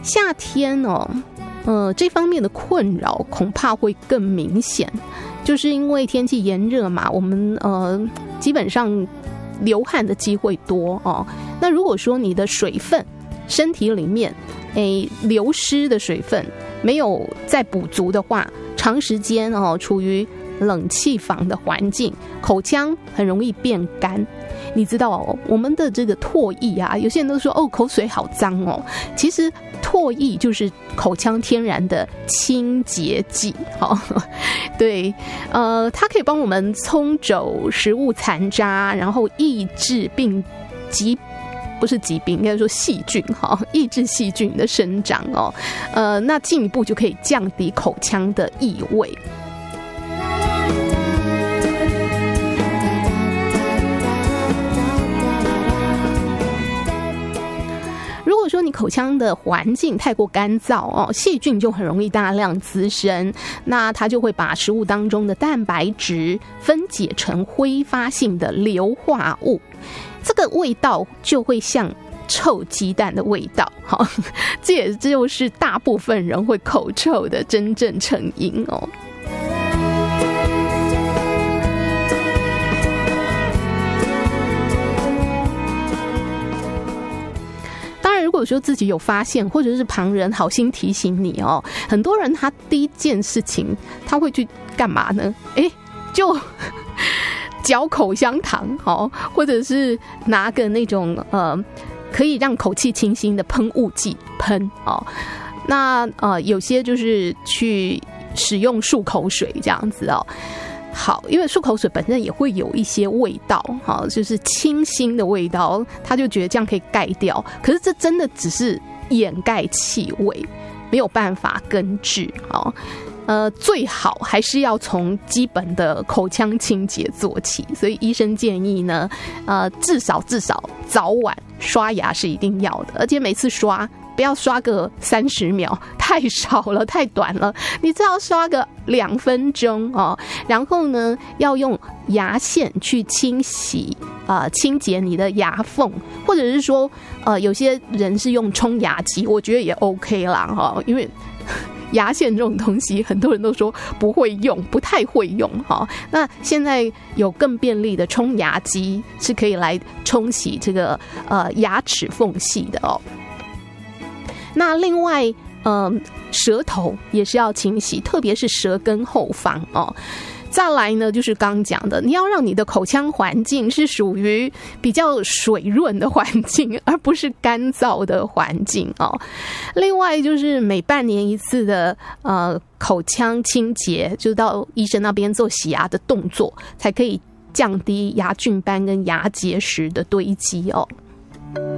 夏天哦，这方面的困扰恐怕会更明显，就是因为天气炎热嘛，我们基本上流汗的机会多哦。那如果说你的水分身体里面流失的水分没有再补足的话，长时间处于冷气房的环境，口腔很容易变干。你知道我们的这个唾液啊，有些人都说口水好脏哦，其实唾液就是口腔天然的清洁剂对，它可以帮我们冲走食物残渣，然后抑制不是疾病，应该说细菌抑制细菌的生长那进一步就可以降低口腔的异味。如果说你口腔的环境太过干燥细菌就很容易大量滋生，那它就会把食物当中的蛋白质分解成挥发性的硫化物，这个味道就会像臭鸡蛋的味道这也就是大部分人会口臭的真正成因如果说自己有发现，或者是旁人好心提醒你很多人他第一件事情他会去干嘛呢？就嚼口香糖或者是拿个那种可以让口气清新的喷雾剂喷那有些就是去使用漱口水这样子好，因为漱口水本身也会有一些味道就是清新的味道，他就觉得这样可以盖掉，可是这真的只是掩盖气味，没有办法根治最好还是要从基本的口腔清洁做起，所以医生建议呢至少早晚刷牙是一定要的，而且每次刷不要刷个30秒，太少了，太短了，你只要刷个2分钟然后呢要用牙线去清洁你的牙缝，或者是说有些人是用冲牙机，我觉得也 OK 啦因为牙线这种东西很多人都说不会用，不太会用那现在有更便利的冲牙机是可以来冲洗这个牙齿缝隙的那另外舌头也是要清洗，特别是舌根后方再来呢就是刚讲的，你要让你的口腔环境是属于比较水润的环境，而不是干燥的环境另外就是每半年一次的口腔清洁，就到医生那边做洗牙的动作，才可以降低牙菌斑跟牙结石的堆积